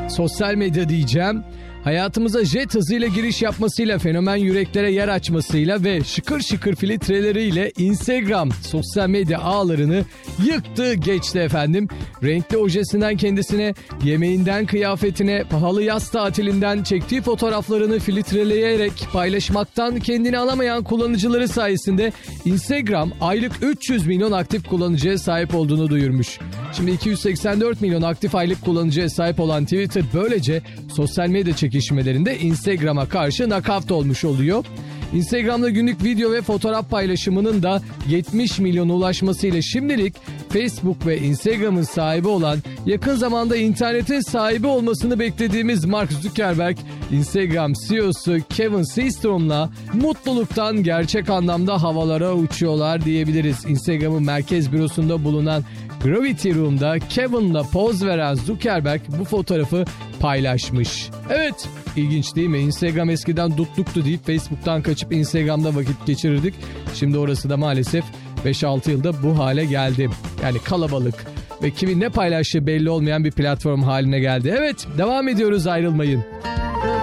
sosyal medya diyeceğim. Hayatımıza jet hızıyla giriş yapmasıyla, fenomen yüreklere yer açmasıyla ve şıkır şıkır filtreleriyle Instagram sosyal medya ağlarını yıktı geçti efendim. Renkli ojesinden kendisine, yemeğinden kıyafetine, pahalı yaz tatilinden çektiği fotoğraflarını filtreleyerek paylaşmaktan kendini alamayan kullanıcıları sayesinde Instagram aylık 300 milyon aktif kullanıcıya sahip olduğunu duyurmuş. Şimdi 284 milyon aktif aylık kullanıcıya sahip olan Twitter böylece sosyal medya çekişmelerinde Instagram'a karşı nakavt olmuş oluyor. Instagram'da günlük video ve fotoğraf paylaşımının da 70 milyona ulaşmasıyla şimdilik Facebook ve Instagram'ın sahibi olan, yakın zamanda internetin sahibi olmasını beklediğimiz Mark Zuckerberg, Instagram CEO'su Kevin Systrom'la mutluluktan gerçek anlamda havalara uçuyorlar diyebiliriz. Instagram'ın merkez bürosunda bulunan Gravity Room'da Kevin'la poz veren Zuckerberg bu fotoğrafı paylaşmış. Evet, ilginç değil mi? Instagram eskiden dutluktu deyip Facebook'tan kaçıp Instagram'da vakit geçirirdik. Şimdi orası da maalesef 5-6 yılda bu hale geldi. Yani kalabalık ve kimin ne paylaştığı belli olmayan bir platform haline geldi. Evet, devam ediyoruz, ayrılmayın.